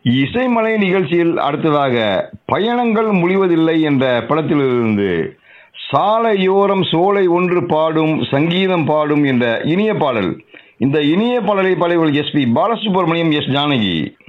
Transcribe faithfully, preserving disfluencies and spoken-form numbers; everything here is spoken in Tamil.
இசைமலை நிகழ்ச்சியில் அடுத்ததாக பயணங்கள் முடிவதில்லை என்ற படத்திலிருந்து சாலையோரம் சோலை ஒன்று பாடும் சங்கீதம் பாடும் என்ற இனிய பாடல். இந்த இனிய பாடலை பாடியவர்கள் S B Balasubramaniam, S Janaki.